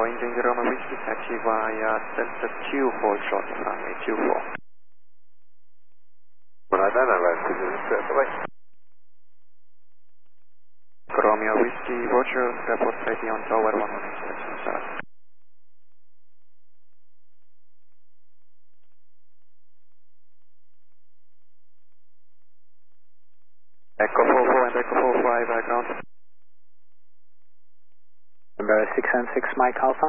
Indian Roma Whiskey, taxi via Delta 2, hold short of runway 24. When I don't know, bye. Romeo Whiskey, Roger, report ready on tower 118, Echo 44 and Echo 45, ground. Number 6 and 6, Mike Alpha.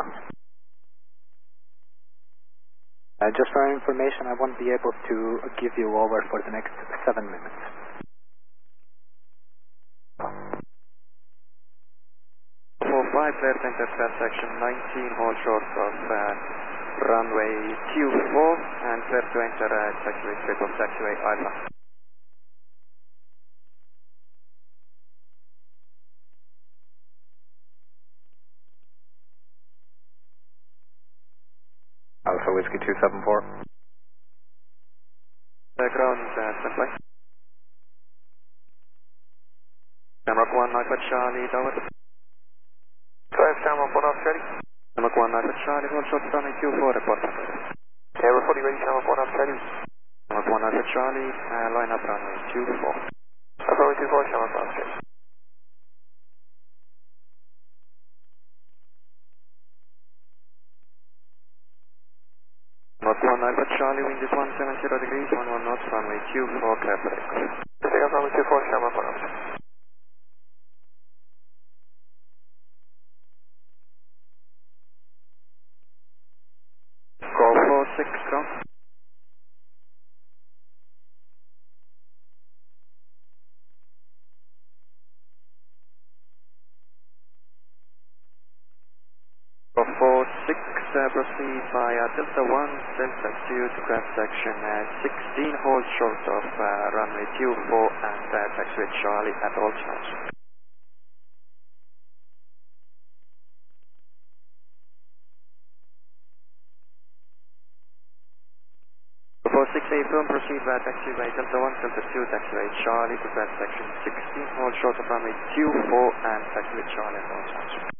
Just for your information, I won't be able to give you over for the next 7 minutes. Clear to enter section 19, hold short of runway Q4 and clear to enter taxiway strip of taxiway Alpha. Alpha Whiskey 274. Ground standby. Camrock 1 Alpha Charlie, tower. Drive Camrock 1 off ready. Camrock 1 Alpha Charlie, hold short of runway Q4, report. Okay, we're fully ready, Camrock 1 off ready. Camrock 1 Alpha Charlie, line up runway Q4. Alpha 24, Camrock 1 off ready. Camrock 1 Alpha Charlie, wind is 170 degrees, 11 knots, runway Q4, clear for takeoff. Take off runway 24, Camrock 1 off ready. Go 46, ground. Go 46, proceed via Delta 1, Delta 2 to grab section 16, hold short of runway Q4 and taxiway Charlie at all times. Go 46, firm, proceed via taxiway Delta 1, Delta 2, taxiway Charlie to grab section 16, hold short of runway Q4 and taxiway Charlie at all times.